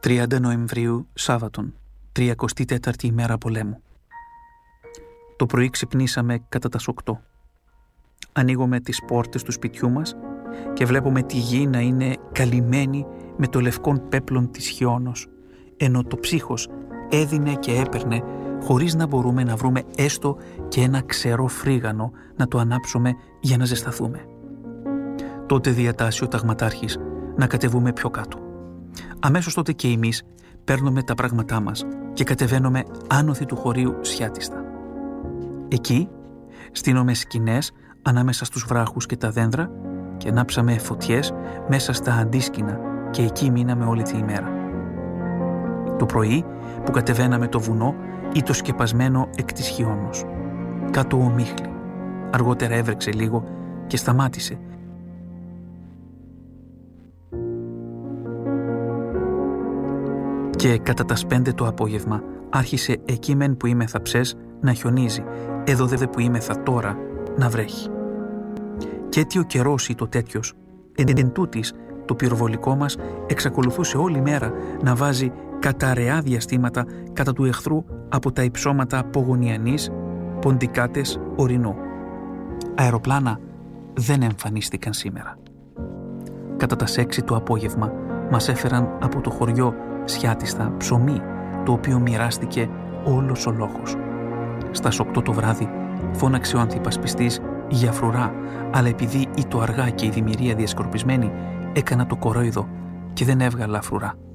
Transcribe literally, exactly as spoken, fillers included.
τριάντα Νοεμβρίου, Σάββατον, τριακοστή τέταρτη ημέρα πολέμου. Το πρωί ξυπνήσαμε κατά τα οκτώ. Ανοίγουμε τις πόρτες του σπιτιού μας και βλέπουμε τη γη να είναι καλυμμένη με το λευκόν πέπλον της χιόνος, ενώ το ψύχος έδινε και έπαιρνε χωρίς να μπορούμε να βρούμε έστω και ένα ξερό φρίγανο να το ανάψουμε για να ζεσταθούμε. Τότε διατάσσει ο ταγματάρχης να κατεβούμε πιο κάτω. Αμέσως τότε και εμείς παίρνουμε τα πράγματά μας και κατεβαίνουμε άνωθοι του χωρίου σιάτιστα. Εκεί στείνουμε σκηνές ανάμεσα στους βράχους και τα δένδρα και ανάψαμε φωτιές μέσα στα αντίσκηνα και εκεί μείναμε όλη τη ημέρα. Το πρωί που κατεβαίναμε το βουνό ή το σκεπασμένο εκ της χιόνος. Κάτω ομίχλη. Αργότερα έβρεξε λίγο και σταμάτησε. Και κατά τα σπέντε το απόγευμα άρχισε εκεί μεν που είμαι θαψές να χιονίζει, εδώ δε που είμαι θα τώρα να βρέχει. Και έτσι ο καιρός ή το τέτοιος, εν τούτης, το πυροβολικό μας εξακολουθούσε όλη μέρα να βάζει καταραιά διαστήματα κατά του εχθρού από τα υψώματα Πογωνιανής, Ποντικάτες, Ορεινού. Αεροπλάνα δεν εμφανίστηκαν σήμερα. Κατά τα έξι το απόγευμα μας έφεραν από το χωριό σιάτιστα ψωμί, το οποίο μοιράστηκε όλος ο λόγος. Στα οκτώ το βράδυ φώναξε ο ανθυπασπιστής για φρουρά, αλλά επειδή η το αργά και η δημιουργία διασκορπισμένη έκανα το κορόιδο και δεν έβγαλα φρουρά.